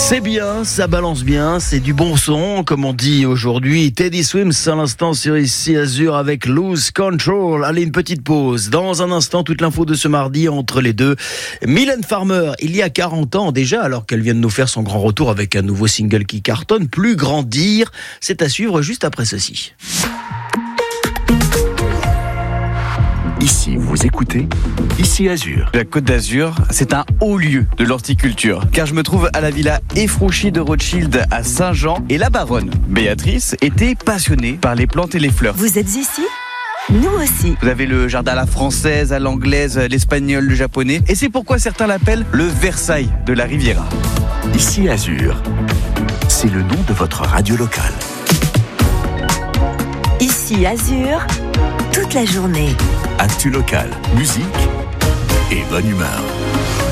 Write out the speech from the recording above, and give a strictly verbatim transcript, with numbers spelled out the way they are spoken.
C'est bien, ça balance bien, c'est du bon son, comme on dit aujourd'hui. Teddy Swims à l'instant sur Ici Azur avec Lose Control. Allez, une petite pause. Dans un instant, toute l'info de ce mardi entre les deux. Mylène Farmer, il y a quarante ans déjà, alors qu'elle vient de nous faire son grand retour avec un nouveau single qui cartonne, Plus grandir. C'est à suivre juste après ceci. Ici, vous écoutez Ici Azur. La Côte d'Azur, c'est un haut lieu de l'horticulture, car je me trouve à la villa Effrouchie de Rothschild à Saint-Jean, et la baronne, Béatrice, était passionnée par les plantes et les fleurs. Vous êtes ici ? Nous aussi. Vous avez le jardin à la française, à l'anglaise, l'espagnol, le japonais, et c'est pourquoi certains l'appellent le Versailles de la Riviera. Ici Azur, c'est le nom de votre radio locale. Ici Azur, toute la journée. Actu local, musique et bonne humeur.